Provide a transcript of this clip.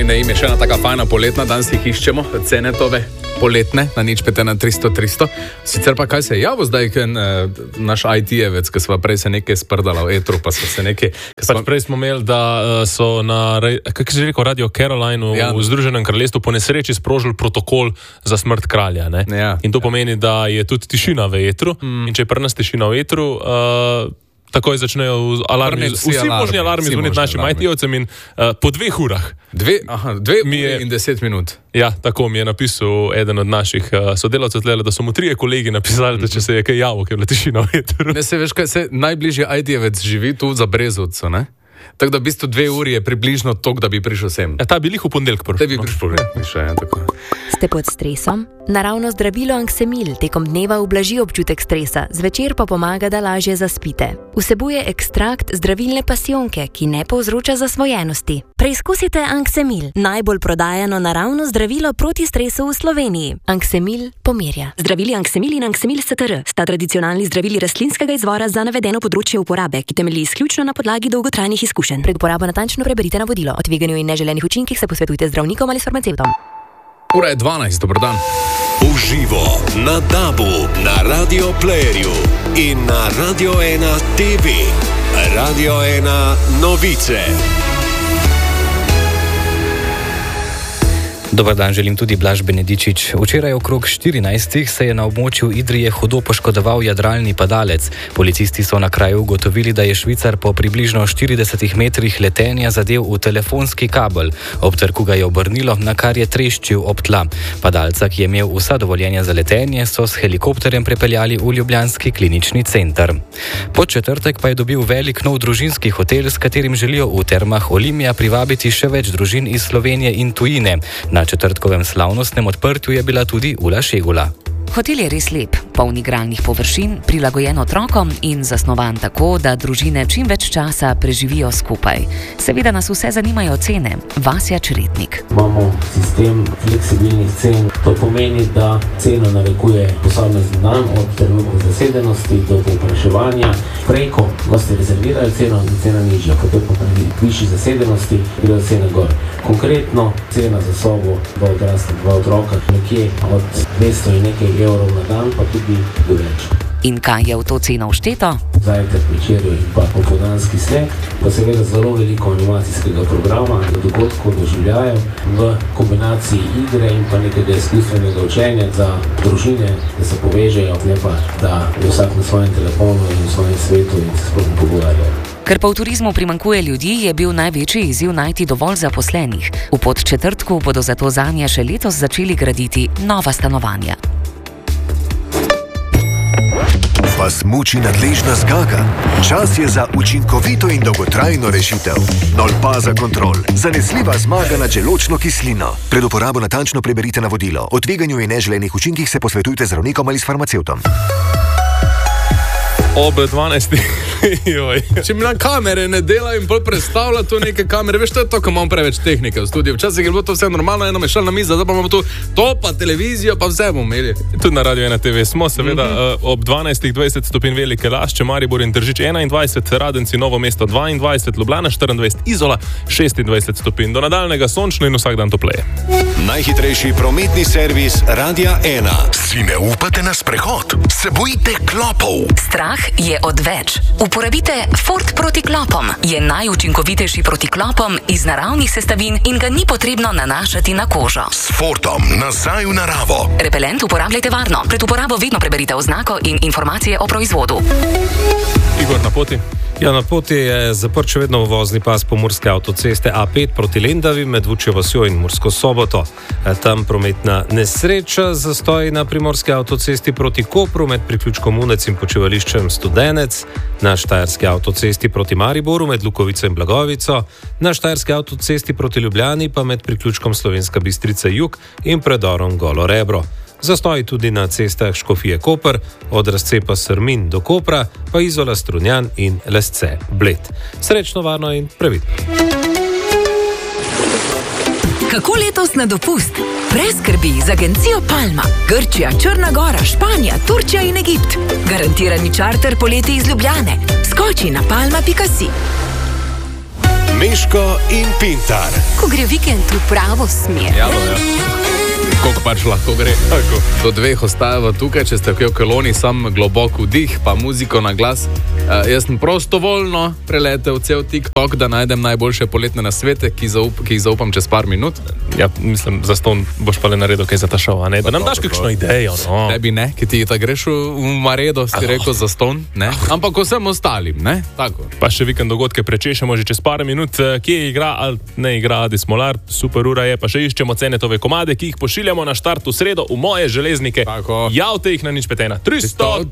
ne ime, še ena taka fajna poletna, danes jih iščemo, cenetove poletne, na nič pete na 300. Sicer pa kaj se je javil zdaj, naš IT-jevec, ki sva prej se nekaj sprdala v etru, pa so se nekaj... Prej smo imeli, da so na, kako se je rekel, Radio Caroline v Združenem kraljestvu po nesreči sprožili protokol za smrt kralja. Ne? Ja. In to pomeni, da je tudi tišina v etru. In če je pri nas tišina v etru, takoj začnejo alarmi, vsi možni alarmi zvoniti našim IT-jevcem in po 2 urah. 2 ure in 10 minut. Ja, tako mi je napisal eden od naših sodelavcev tlele, da so mu 3 kolegi napisali, da če se je kaj javil, ker je bila tišina v etru. Ne, se veš, kaj se najbližje IT-jevec živi tu za Brezovcu, ne? Tako da v bistvu 2 uri je približno tok, da bi prišel sem. Ta bi lih v ponedeljek prišel. Te bi prišel, tako. Ste pod stresom? Naravno zdravilo Anksemil tekom dneva ublaži občutek stresa, zvečer pa pomaga, da lažje zaspite. Vsebuje ekstrakt zdravilne pasijonke, ki ne povzroča zasvojenosti. Preizkusite Anksemil, najbolj prodajano naravno zdravilo proti stresu v Sloveniji. Anksemil pomirja. Zdravili Anksemil in Anksemil STR sta tradicionalni zdravili rastlinskega izvora za navedeno področje uporabe, ki temelji izključno na podlagi dolgotrajnih izkušenj. Pred uporabo natančno preberite navodilo. O tveganju in neželenih učinkih se posvetujte z zdravnikom ali s farmacevtom. Ura je 12, dober dan. Uživo na DAB-u, na Radio Playerju in na Radio 1 TV. Radio 1 novice. Dobar dan, želim tudi Blaž Benedičič. Včeraj okrog 14. se je na območju Idrije hudo poškodoval jadralni padalec. Policisti so na kraju ugotovili, da je Švicar po približno 40 metrih letenja zadev v telefonski kabel. Ob trku ga je obrnilo, na kar je treščil ob tla. Padalca, ki je imel vsa dovoljenja za letenje, so s helikopterjem prepeljali v ljubljanski klinični center. Pod četrtek pa je dobil velik nov družinski hotel, s katerim želijo v Termah Olimia privabiti še več družin iz Slovenije in tujine. Na četrtkovem slavnostnem odprtju je bila tudi Ula Šegula. Hotel je res lep, poln igralnih površin, prilagojen otrokom in zasnovan tako, da družine čim več časa preživijo skupaj. Seveda nas vse zanimajo cene. Vasja Čretnik. Imamo sistem fleksibilnih cen. To pomeni, da ceno narekuje posamezni dan od trenutne zasedenosti do povpraševanja. Preko gosti rezervirajo ceno in cena nižja. Potem pa pri višji zasedenosti grejo cene gor. Konkretno cena za sobo 2 odrasla, 2 otroka nekje od 200 in nekaj evrov na dan, pa tudi do več. In kaj je v to ceno všteto? Zajtrk, večerjo in pa popoldanski sneg, pa seveda zelo veliko animacijskega programa, dogodkov, doživljajev v kombinaciji igre in pa nekega izkustvenega učenja za družine, da se povežejo, ne pa da je vsak na svojem telefonu in v svojem svetu in se sploh ne pogovarjajo. Ker pa v turizmu primanjkuje ljudi, je bil največji izziv najti dovolj zaposlenih. V Podčetrtku bodo zato zanje še letos začeli graditi nova stanovanja. Vas muči nadležna zgaga? Čas je za učinkovito in dolgotrajno rešitev. Nolpaza Kontrol. Zanesljiva zmaga nad želodčno kislino. Pred uporabo natančno preberite navodilo. O tveganju in neželenih učinkih se posvetujte z zdravnikom ali s farmacevtom. Ob 12. Če mi na kamere ne dela in bolj predstavlja to neke kamere, veš, to je to, ko imam preveč tehnike v studiu. Včasih je bilo to vse normalno, eno mešalna miza, zdaj pa imamo tu to, pa televizijo, pa vse bomo imeli. Tudi na Radio 1 TV smo, seveda, ob 12:20 stopinj Velike Lašče, Maribor in Tržič 21, Radenci, Novo mesto 22, Ljubljana 24, Izola 26 stopinj. Do nadaljnega sončno in vsak dan topleje. Najhitrejši prometni servis Radia 1. Si ne upate na sprehod? Se bojite klopov? Strah je odveč. Uporabite Ford proti klopom. Je najučinkovitejši proti klopom iz naravnih sestavin in ga ni potrebno nanašati na kožo. S Fordom nazaj v naravo. Repelent uporabljajte varno. Pred uporabo vedno preberite oznako in informacije o proizvodu. Igor, na poti? Ja, na poti je zaprt še vedno vozni pas pomurske avtoceste A5 proti Lendavi med Vučjo vasjo in Mursko Soboto. Tam prometna nesreča, zastoj na primorske avtocesti proti Kopru med priključkom Unec in počivališčem Studenec, na štajerski avtocesti proti Mariboru med Lukovico in Blagovico, na štajerski avtocesti proti Ljubljani pa med priključkom Slovenska Bistrica Jug in predorom Golo Rebro. Zastoj tudi na cestah Škofije Koper, od razcepa Srmin do Kopra, pa Izola Strunjan in Lesce Bled. Srečno, varno in previdno. Kako letos na dopust? Brez skrbi z agencijo Palma. Grčija, Črna Gora, Španija, Turčija in Egipt. Garantirani čarter poleti iz Ljubljane. Skoči na palma.si. Meško in Pintar. Ko gre vikend v pravo smer. Ja. Koliko pač lahko gre. Do 2 ostajava tukaj, če ste v koloni, sam globok vdih, pa muziko na glas. Jaz sem prostovoljno preletel cel TikTok, da najdem najboljše poletne nasvete, ki jih zaupam čez par minut. Ja, mislim, za ston boš pa le naredil kaj za ta šov, ne? Da nam daš kakšno idejo, no. Tebi ne, ki ti ta greš v Maredo, si rekel za ston, ne? Ampak vsem ostalim, ne? Tako. Pa še vikend dogodke prečešemo že čez par minut, kje igra ali ne igra Adi Smolar, super ura je, pa še iščemo Cenetove komade, ki jih pošiljamo na štart v sredo v moje železnike. Tako. Javte jih na nič 513 300